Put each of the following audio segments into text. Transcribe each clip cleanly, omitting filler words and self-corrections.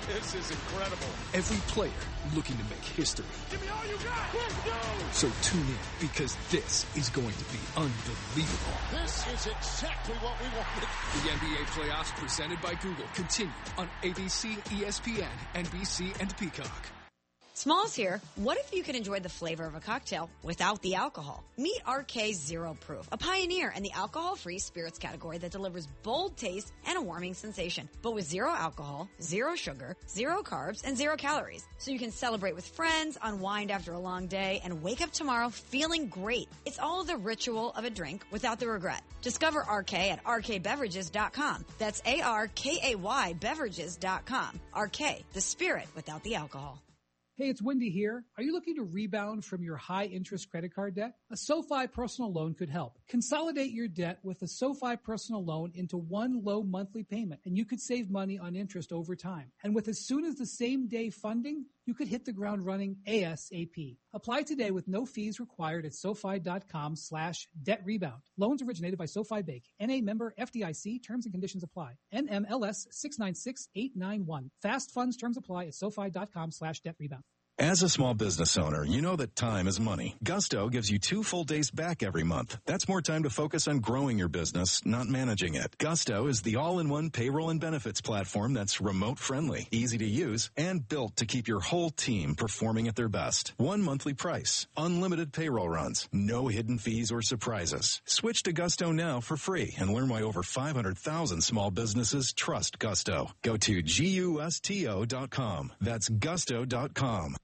This is incredible. Every player looking to make history. Give me all you got. Let's go. So tune in, because this is going to be unbelievable. This is exactly what we wanted. The NBA playoffs presented by Google continue on ABC, ESPN, NBC, and Peacock. Smalls here. What if you could enjoy the flavor of a cocktail without the alcohol? Meet RK Zero Proof, a pioneer in the alcohol-free spirits category that delivers bold taste and a warming sensation, but with zero alcohol, zero sugar, zero carbs, and zero calories. So you can celebrate with friends, unwind after a long day, and wake up tomorrow feeling great. It's all the ritual of a drink without the regret. Discover RK at rkbeverages.com. That's ARKAY beverages.com. RK, the spirit without the alcohol. Hey, it's Wendy here. Are you looking to rebound from your high-interest credit card debt? A SoFi personal loan could help. Consolidate your debt with a SoFi personal loan into one low monthly payment, and you could save money on interest over time. And with as soon as the same day funding, you could hit the ground running ASAP. Apply today with no fees required at SoFi.com/debt-rebound. Loans originated by SoFi Bank. NA member FDIC. Terms and conditions apply. NMLS 696891. Fast funds terms apply at SoFi.com/debt-rebound. As a small business owner, you know that time is money. Gusto gives you 2 full days back every month. That's more time to focus on growing your business, not managing it. Gusto is the all-in-one payroll and benefits platform that's remote-friendly, easy to use, and built to keep your whole team performing at their best. One monthly price, unlimited payroll runs, no hidden fees or surprises. Switch to Gusto now for free and learn why over 500,000 small businesses trust Gusto. Go to GUSTO.com. That's Gusto.com.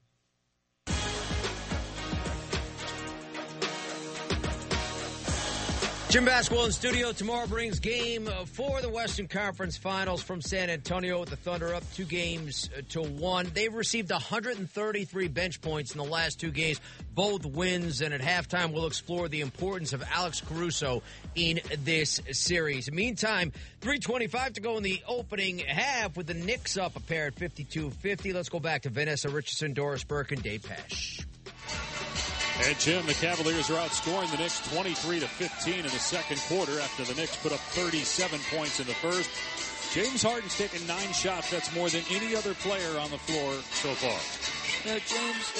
Jim Basketball in studio. Tomorrow brings game 4 of the Western Conference Finals from San Antonio, with the Thunder up 2-1. They've received 133 bench points in the last 2 games, both wins, and at halftime we'll explore the importance of Alex Caruso in this series. Meantime, 3:25 to go in the opening half, with the Knicks up a pair at 52-50. Let's go back to Vanessa Richardson, Doris Burke, and Dave Pasch. And Jim, the Cavaliers are outscoring the Knicks 23-15 in the second quarter after the Knicks put up 37 points in the first. James Harden's taken 9 shots. That's more than any other player on the floor so far. James,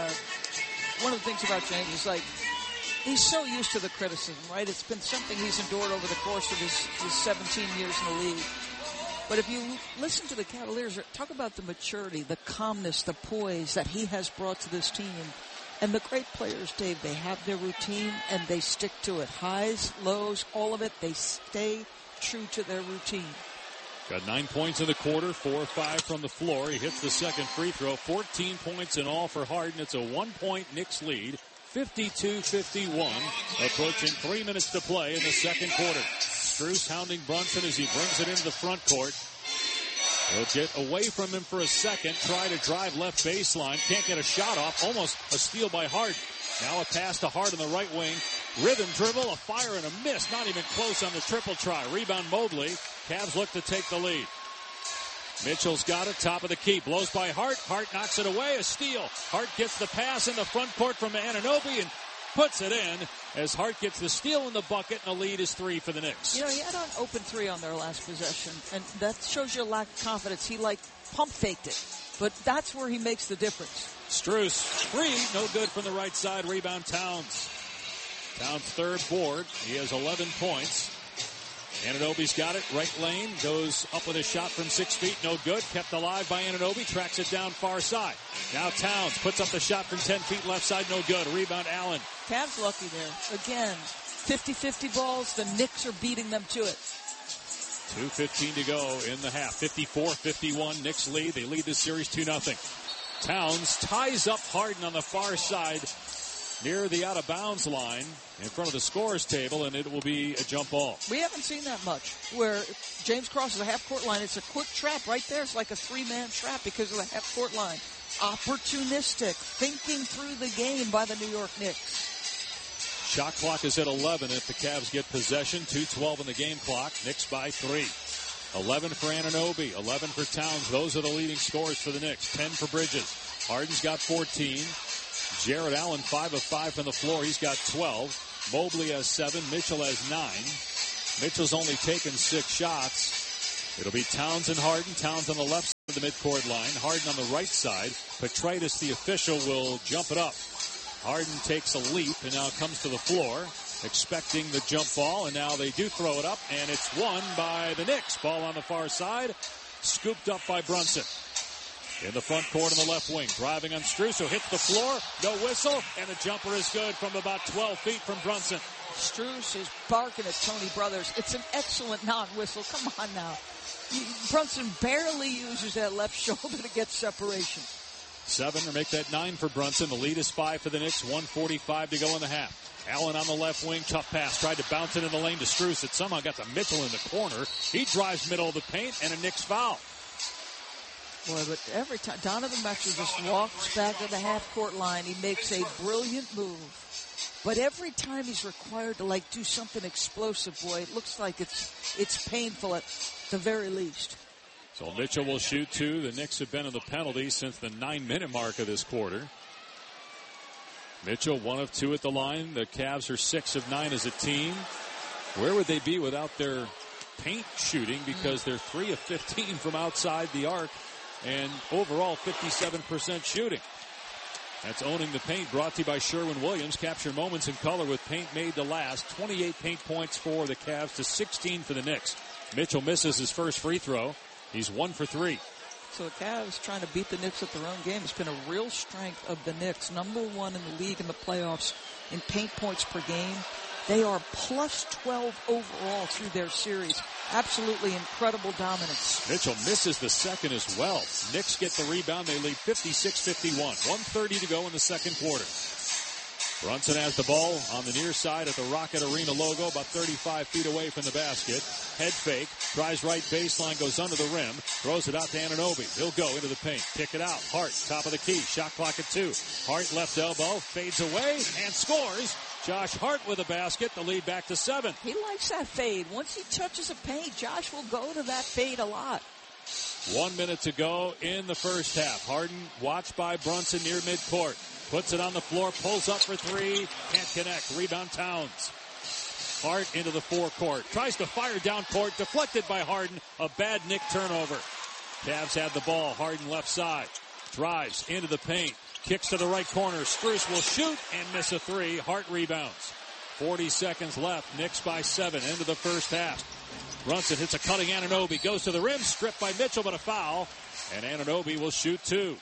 one of the things about James is, like, he's so used to the criticism, right? It's been something he's endured over the course of his 17 years in the league. But if you listen to the Cavaliers, talk about the maturity, the calmness, the poise that he has brought to this team. And the great players, Dave, they have their routine and they stick to it. Highs, lows, all of it, they stay true to their routine. Got 9 points in the quarter, 4 or 5 from the floor. He hits the second free throw. 14 points in all for Harden. It's a 1-point Knicks lead, 52-51. Approaching 3 minutes to play in the second quarter. Strus hounding Brunson as he brings it into the front court. He'll get away from him for a second, try to drive left baseline, can't get a shot off, almost a steal by Harden. Now a pass to Harden on the right wing, rhythm dribble, a fire and a miss, not even close on the triple try. Rebound Mobley, Cavs look to take the lead. Mitchell's got it, top of the key, blows by Hart, Hart knocks it away, a steal. Hart gets the pass in the front court from Anunoby and puts it in as Hart gets the steal in the bucket, and the lead is 3 for the Knicks. You know, he had an open 3 on their last possession, and that shows you a lack of confidence. He, pump faked it, but that's where he makes the difference. Strus, free, no good from the right side. Rebound Towns. Towns' third board. He has 11 points. Anunoby's got it, right lane, goes up with a shot from 6 feet, no good. Kept alive by Anunoby, tracks it down far side. Now Towns puts up the shot from 10 feet left side, no good. Rebound Allen. Cavs lucky there. Again, 50-50 balls, the Knicks are beating them to it. 2:15 to go in the half. 54-51, Knicks lead. They lead this series 2-0. Towns ties up Harden on the far side near the out-of-bounds line in front of the scorer's table, and it will be a jump ball. We haven't seen that much, where James crosses the half-court line. It's a quick trap right there. It's like a 3-man trap because of the half-court line. Opportunistic, thinking through the game by the New York Knicks. Shot clock is at 11 if the Cavs get possession. 2:12 in the game clock. Knicks by 3. 11 for Anunoby, 11 for Towns. Those are the leading scorers for the Knicks. 10 for Bridges. Harden's got 14. Jared Allen, 5 of 5 from the floor. He's got 12. Mobley has 7. Mitchell has 9. Mitchell's only taken 6 shots. It'll be Towns and Harden. Towns on the left The midcourt line. Harden on the right side. Petraitis, the official, will jump it up. Harden takes a leap and now comes to the floor, expecting the jump ball, and now they do throw it up, and it's won by the Knicks. Ball on the far side, scooped up by Brunson. In the front court on the left wing, driving on Strus, who hits the floor, no whistle, and the jumper is good from about 12 feet from Brunson. Strus is barking at Tony Brothers. It's an excellent non-whistle. Come on now. Brunson barely uses that left shoulder to get separation. 7 or make that 9 for Brunson. The lead is 5 for the Knicks. 1:45 to go in the half. Allen on the left wing. Tough pass. Tried to bounce it in the lane to Strus. It somehow got to Mitchell in the corner. He drives middle of the paint and a Knicks foul. Boy, but every time Donovan Mitchell just walks back to the half-court line, he makes a brilliant move. But every time he's required to, do something explosive, boy, it looks like it's painful at the very least. So Mitchell will shoot 2. The Knicks have been in the penalty since the 9-minute mark of this quarter. Mitchell 1 of 2 at the line. The Cavs are 6 of 9 as a team. Where would they be without their paint shooting? Because they're 3 of 15 from outside the arc and overall 57% shooting. That's owning the paint, brought to you by Sherwin-Williams. Capture moments in color with paint made to last. 28 paint points for the Cavs to 16 for the Knicks. Mitchell misses his first free throw. He's 1 for 3. So the Cavs trying to beat the Knicks at their own game. It's been a real strength of the Knicks. Number 1 in the league in the playoffs in paint points per game. They are plus 12 overall through their series. Absolutely incredible dominance. Mitchell misses the second as well. Knicks get the rebound. They lead 56-51. 1:30 to go in the second quarter. Brunson has the ball on the near side at the Rocket Arena logo, about 35 feet away from the basket. Head fake, tries right baseline, goes under the rim, throws it out to Anunoby. He'll go into the paint, kick it out. Hart, top of the key, shot clock at 2. Hart left elbow, fades away, and scores. Josh Hart with a basket, the lead back to 7. He likes that fade. Once he touches a paint, Josh will go to that fade a lot. 1 minute to go in the first half. Harden watched by Brunson near midcourt. Puts it on the floor, pulls up for 3, can't connect. Rebound Towns. Hart into the forecourt. Tries to fire down court, deflected by Harden. A bad Knick turnover. Cavs had the ball. Harden left side. Drives into the paint. Kicks to the right corner. Strus will shoot and miss a 3. Hart rebounds. 40 seconds left. Knicks by 7. End of the first half. Brunson hits a cutting Anunoby. Goes to the rim. Stripped by Mitchell, but a foul. And Anunoby will shoot 2.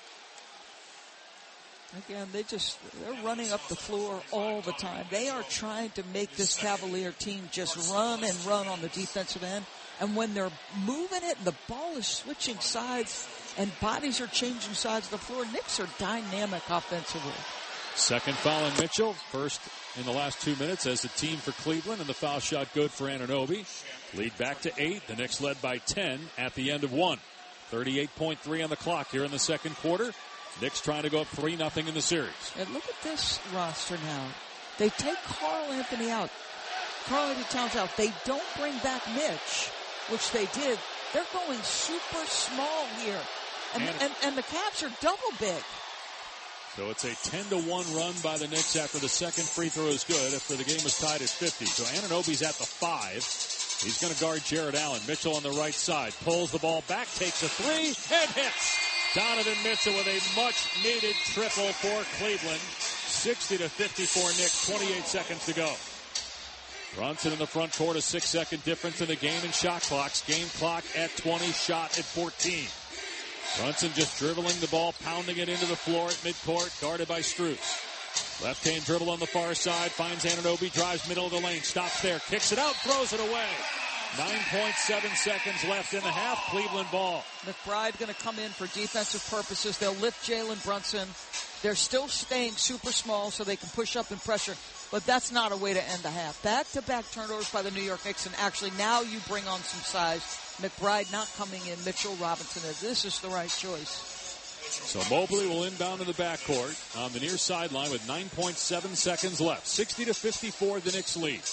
Again, they're running up the floor all the time. They are trying to make this Cavalier team just run and run on the defensive end. And when they're moving it and the ball is switching sides and bodies are changing sides of the floor, Knicks are dynamic offensively. Second foul on Mitchell. First in the last 2 minutes as a team for Cleveland, and the foul shot good for Anunoby. Lead back to 8. The Knicks led by 10 at the end of 1. 38.3 on the clock here in the second quarter. Knicks trying to go up 3-0 in the series. And look at this roster now. They take Karl Anthony out. Karl Anthony Towns out. They don't bring back Mitch, which they did. They're going super small here. And the Cavs are double big. So it's a 10-1 run by the Knicks after the second free throw is good, after the game was tied at 50. So Anunoby's at the 5. He's going to guard Jared Allen. Mitchell on the right side. Pulls the ball back, takes a 3, and hits. Donovan Mitchell with a much-needed triple for Cleveland. 60-54 Knicks, 28 seconds to go. Brunson in the front court, a 6-second difference in the game and shot clocks. Game clock at 20, shot at 14. Brunson just dribbling the ball, pounding it into the floor at midcourt, guarded by Strus. Left-hand dribble on the far side, finds Anunoby, drives middle of the lane, stops there, kicks it out, throws it away. 9.7 seconds left in the half. Cleveland ball. McBride going to come in for defensive purposes. They'll lift Jalen Brunson. They're still staying super small so they can push up and pressure. But that's not a way to end the half. Back-to-back turnovers by the New York Knicks. And actually now you bring on some size. McBride not coming in. Mitchell, Robinson. This is the right choice. So Mobley will inbound in the backcourt on the near sideline with 9.7 seconds left. 60-54 the Knicks lead.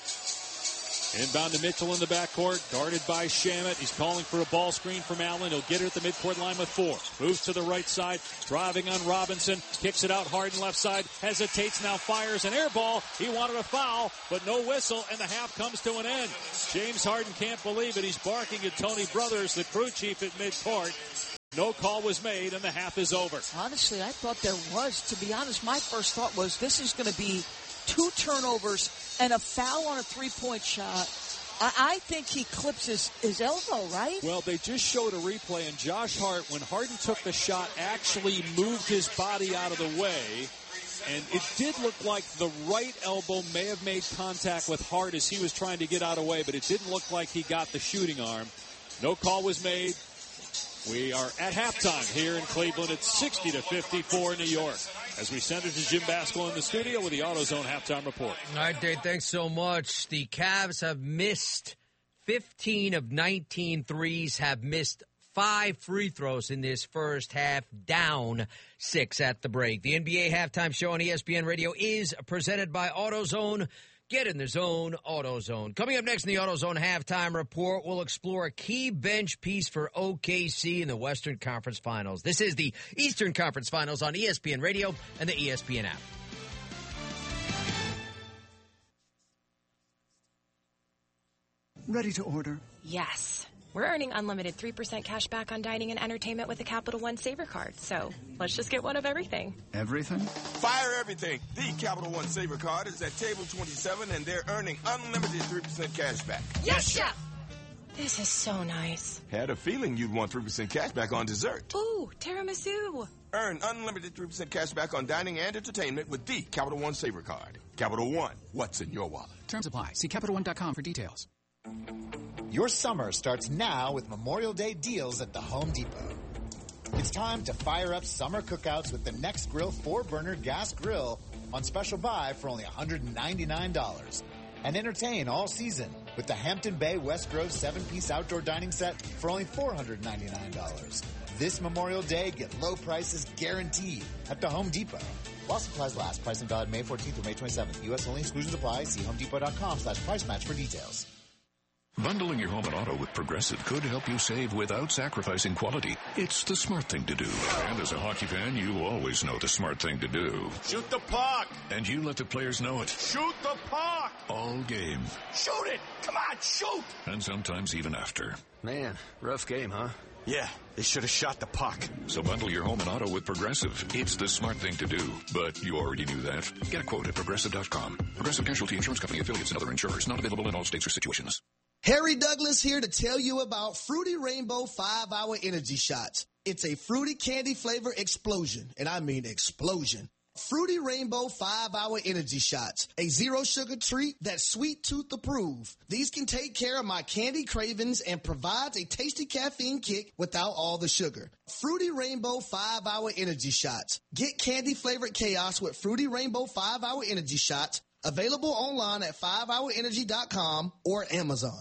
Inbound to Mitchell in the backcourt, guarded by Shamet. He's calling for a ball screen from Allen. He'll get it at the midcourt line with 4. Moves to the right side, driving on Robinson. Kicks it out, Harden left side. Hesitates, now fires an air ball. He wanted a foul, but no whistle, and the half comes to an end. James Harden can't believe it. He's barking at Tony Brothers, the crew chief at midcourt. No call was made, and the half is over. Honestly, I thought there was. To be honest, my first thought was this is going to be 2 turnovers and a foul on a three-point shot. I think he clips his elbow, right? Well, they just showed a replay, and Josh Hart, when Harden took the shot, actually moved his body out of the way. And it did look like the right elbow may have made contact with Hart as he was trying to get out of the way, but it didn't look like he got the shooting arm. No call was made. We are at halftime here in Cleveland. It's 60-54 New York. As we send it to Jim Baskel in the studio with the AutoZone halftime report. All right, Dave, thanks so much. The Cavs have missed 15 of 19 threes, have missed 5 free throws in this first half, down 6 at the break. The NBA halftime show on ESPN Radio is presented by AutoZone. Get in the zone, AutoZone. Coming up next in the AutoZone halftime report, we'll explore a key bench piece for OKC in the Western Conference Finals. This is the Eastern Conference Finals on ESPN Radio and the ESPN app. Ready to order? Yes. We're earning unlimited 3% cash back on dining and entertainment with the Capital One Saver Card. So let's just get one of everything. Everything? Fire everything. The Capital One Saver Card is at table 27, and they're earning unlimited 3% cash back. Yes, Chef! This is so nice. Had a feeling you'd want 3% cash back on dessert. Ooh, tiramisu. Earn unlimited 3% cash back on dining and entertainment with the Capital One Saver Card. Capital One, what's in your wallet? Terms apply. See CapitalOne.com for details. Your summer starts now with Memorial Day deals at the Home Depot. It's time to fire up summer cookouts with the Next Grill 4-burner gas grill on special buy for only $199. And entertain all season with the Hampton Bay West Grove 7-piece outdoor dining set for only $499. This Memorial Day, get low prices guaranteed at the Home Depot. While supplies last, pricing valid May 14th through May 27th. U.S. only, exclusions apply. See homedepot.com/price match for details. Bundling your home and auto with Progressive could help you save without sacrificing quality. It's the smart thing to do. And as a hockey fan, you always know the smart thing to do. Shoot the puck! And you let the players know it. Shoot the puck! All game. Shoot it! Come on, shoot! And sometimes even after. Man, rough game, huh? Yeah, they should have shot the puck. So bundle your home and auto with Progressive. It's the smart thing to do. But you already knew that. Get a quote at Progressive.com. Progressive Casualty Insurance Company affiliates and other insurers. Not available in all states or situations. Harry Douglas here to tell you about Fruity Rainbow 5-Hour Energy Shots. It's a fruity candy flavor explosion, and I mean explosion. Fruity Rainbow 5-Hour Energy Shots, a zero-sugar treat that's sweet tooth approved. These can take care of my candy cravings and provides a tasty caffeine kick without all the sugar. Fruity Rainbow 5-Hour Energy Shots. Get candy-flavored chaos with Fruity Rainbow 5-Hour Energy Shots. Available online at 5hourenergy.com or Amazon.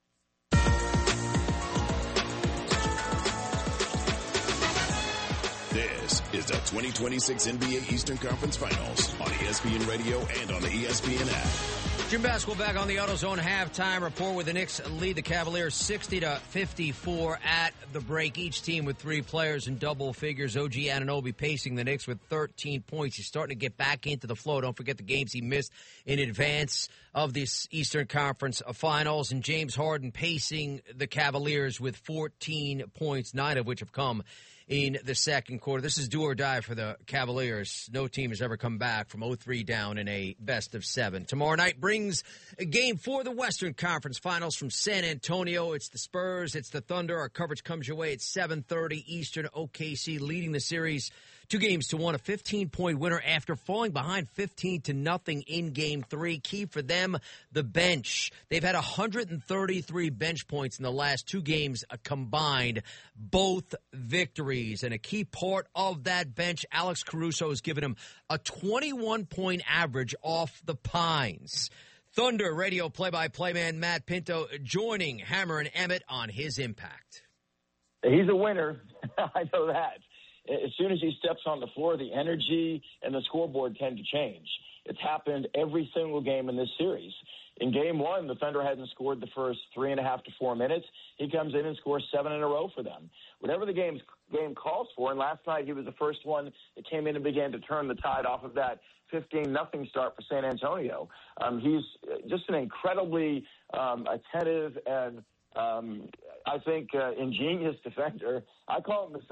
This is the 2026 NBA Eastern Conference Finals on ESPN Radio and on the ESPN app. Jim Baskel back on the AutoZone halftime report with the Knicks lead the Cavaliers 60-54 at the break. Each team with 3 players in double figures. OG Anunoby pacing the Knicks with 13 points. He's starting to get back into the flow. Don't forget the games he missed in advance of this Eastern Conference Finals. And James Harden pacing the Cavaliers with 14 points, 9 of which have come in the second quarter. This is do or die for the Cavaliers. No team has ever come back from 0-3 down in a best-of-7. Tomorrow night brings a game for the Western Conference Finals from San Antonio. It's the Spurs. It's the Thunder. Our coverage comes your way at 7:30 Eastern. OKC leading the series 2-1, a 15-point winner after falling behind 15-0 in Game 3. Key for them, the bench. They've had 133 bench points in the last 2 games combined, both victories. And a key part of that bench, Alex Caruso has given him a 21-point average off the Pines. Thunder radio play-by-play man Matt Pinto joining Hammer and Emmett on his impact. He's a winner. I know that. As soon as he steps on the floor, the energy and the scoreboard tend to change. It's happened every single game in this series. In Game 1, the Thunder hadn't scored the first 3.5 to 4 minutes. He comes in and scores 7 in a row for them. Whatever the game calls for, and last night he was the first one that came in and began to turn the tide off of that 15-0 start for San Antonio. He's just an incredibly attentive and I think ingenious defender. I call him the